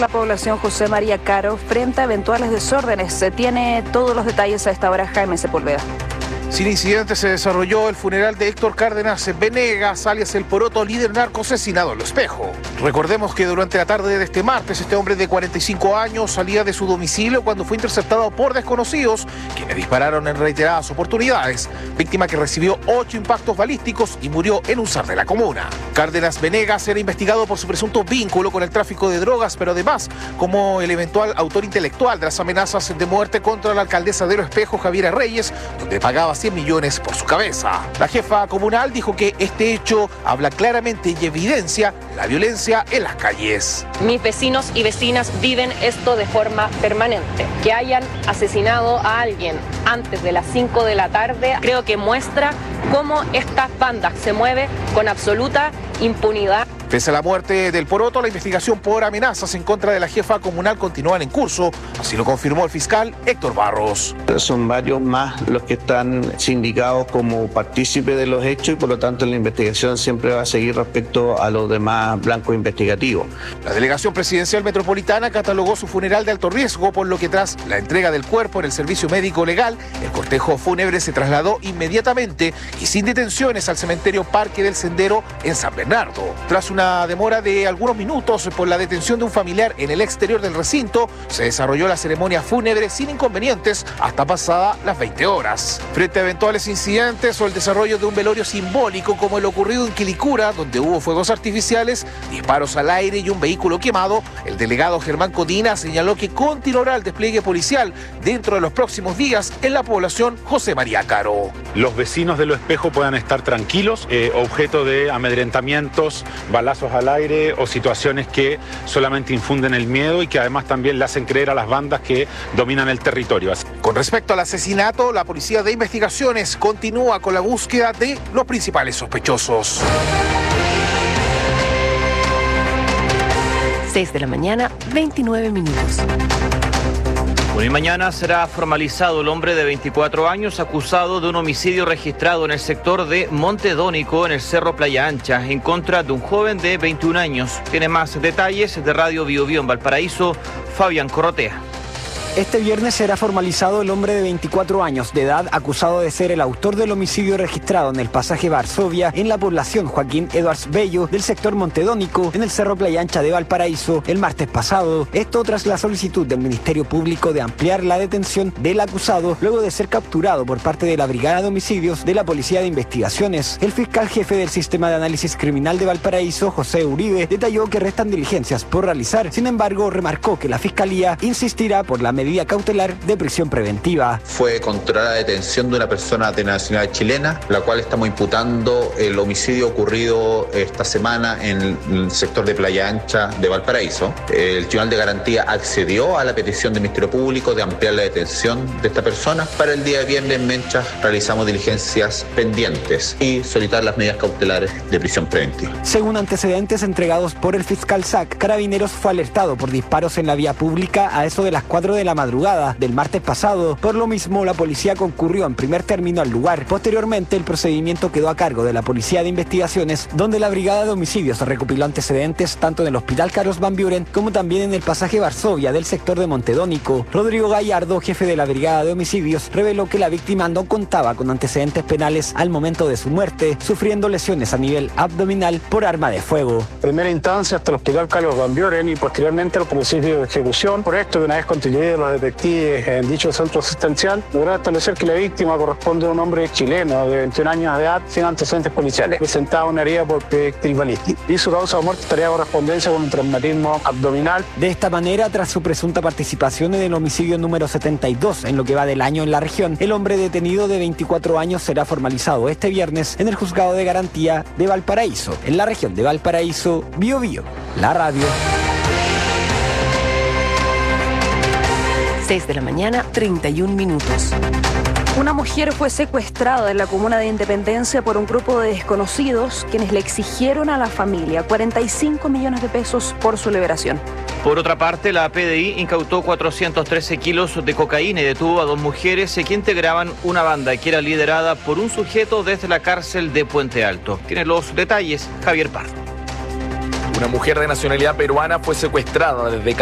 la población José María Caro frente a eventuales desórdenes. Se tiene todos los detalles a esta hora, Jaime Sepúlveda. Sin incidentes se desarrolló el funeral de Héctor Cárdenas Venegas, alias El Poroto, líder narco asesinado en Lo Espejo. Recordemos que durante la tarde de este martes, este hombre de 45 años salía de su domicilio cuando fue interceptado por desconocidos, quienes dispararon en reiteradas oportunidades, víctima que recibió 8 impactos balísticos y murió en un SAR de la comuna. Cárdenas Venegas era investigado por su presunto vínculo con el tráfico de drogas, pero además como el eventual autor intelectual de las amenazas de muerte contra la alcaldesa de Lo Espejo, Javiera Reyes, donde pagaba 100 millones por su cabeza. La jefa comunal dijo que este hecho habla claramente y evidencia la violencia en las calles. Mis vecinos y vecinas viven esto de forma permanente. Que hayan asesinado a alguien antes de las 5 de la tarde, creo que muestra cómo estas bandas se mueven con absoluta impunidad. Pese a la muerte del Poroto, la investigación por amenazas en contra de la jefa comunal continúa en curso, así lo confirmó el fiscal Héctor Barros. Son varios más los que están sindicados como partícipes de los hechos y por lo tanto la investigación siempre va a seguir respecto a los demás blancos investigativos. La delegación presidencial metropolitana catalogó su funeral de alto riesgo, por lo que tras la entrega del cuerpo en el servicio médico legal, el cortejo fúnebre se trasladó inmediatamente y sin detenciones al cementerio Parque del Sendero en San Bernardo. Tras una demora de algunos minutos por la detención de un familiar en el exterior del recinto, se desarrolló la ceremonia fúnebre sin inconvenientes hasta pasada las 20 horas. Frente a eventuales incidentes o el desarrollo de un velorio simbólico como el ocurrido en Quilicura, donde hubo fuegos artificiales, disparos al aire y un vehículo quemado, el delegado Germán Codina señaló que continuará el despliegue policial dentro de los próximos días en la población José María Caro. Los vecinos de Lo Espejo puedan estar tranquilos, objeto de amedrentamientos, balazos al aire o situaciones que solamente infunden el miedo y que además también le hacen creer a las bandas que dominan el territorio. Con respecto al asesinato, la Policía de Investigaciones continúa con la búsqueda de los principales sospechosos. 6 de la mañana, 29 minutos. Bueno, y mañana será formalizado el hombre de 24 años acusado de un homicidio registrado en el sector de Montedónico, en el Cerro Playa Ancha, en contra de un joven de 21 años. Tiene más detalles de Radio Bio Bio en Valparaíso, Fabián Corrotea. Este viernes será formalizado el hombre de 24 años de edad acusado de ser el autor del homicidio registrado en el pasaje Varsovia en la población Joaquín Edwards Bello del sector Montedónico en el Cerro Playa Ancha de Valparaíso el martes pasado. Esto tras la solicitud del Ministerio Público de ampliar la detención del acusado luego de ser capturado por parte de la Brigada de Homicidios de la Policía de Investigaciones. El fiscal jefe del Sistema de Análisis Criminal de Valparaíso, José Uribe, detalló que restan diligencias por realizar. Sin embargo, remarcó que la Fiscalía insistirá por la medida cautelar de prisión preventiva. Fue controlada la detención de una persona de nacionalidad chilena, la cual estamos imputando el homicidio ocurrido esta semana en el sector de Playa Ancha de Valparaíso. El Tribunal de Garantía accedió a la petición del Ministerio Público de ampliar la detención de esta persona para el día de viernes, mientras realizamos diligencias pendientes y solicitar las medidas cautelares de prisión preventiva. Según antecedentes entregados por el fiscal SAC, Carabineros fue alertado por disparos en la vía pública a eso de las 4 de la madrugada del martes pasado. Por lo mismo, la policía concurrió en primer término al lugar. Posteriormente, el procedimiento quedó a cargo de la Policía de Investigaciones, donde la Brigada de Homicidios recopiló antecedentes tanto en el Hospital Carlos Van Buren como también en el pasaje Varsovia del sector de Montedónico. Rodrigo Gallardo, jefe de la Brigada de Homicidios, reveló que la víctima no contaba con antecedentes penales al momento de su muerte, sufriendo lesiones a nivel abdominal por arma de fuego. Primera instancia hasta el Hospital Carlos Van Buren y posteriormente el homicidio de ejecución. Por esto, una vez constituido los detectives en dicho centro asistencial lograron establecer que la víctima corresponde a un hombre chileno de 21 años de edad sin antecedentes policiales, presentaba una herida por proyectil balístico y su causa de muerte estaría en correspondencia con un traumatismo abdominal. De esta manera, tras su presunta participación en el homicidio número 72 en lo que va del año en la región, el hombre detenido de 24 años será formalizado este viernes en el Juzgado de Garantía de Valparaíso, en la región de Valparaíso. Bio Bio, la radio. 6 de la mañana, 31 minutos. Una mujer fue secuestrada en la comuna de Independencia por un grupo de desconocidos quienes le exigieron a la familia 45 millones de pesos por su liberación. Por otra parte, la PDI incautó 413 kilos de cocaína y detuvo a 2 mujeres que integraban una banda que era liderada por un sujeto desde la cárcel de Puente Alto. Tiene los detalles Javier Pardo. Una mujer de nacionalidad peruana fue secuestrada desde